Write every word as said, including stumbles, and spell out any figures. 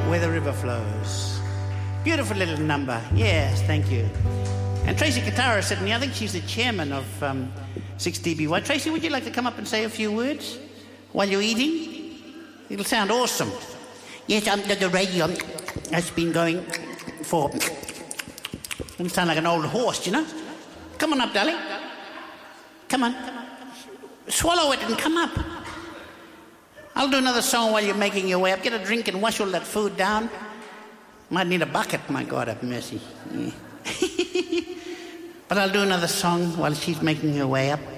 Where the River Flows. Beautiful little number. Yes, thank you. And Tracy Katara sitting here. I think she's the chairman of um, six D B Y. Tracy, would you like to come up and say a few words while you're eating? It'll sound awesome. Yes, um, the, the radio has been going for... You sound like an old horse, you know? Come on up, darling. Come on. Swallow it and come up. I'll do another song while you're making your way up. Get a drink and wash all that food down. Might need a bucket, my God have mercy. Yeah. But I'll do another song while she's making her way up.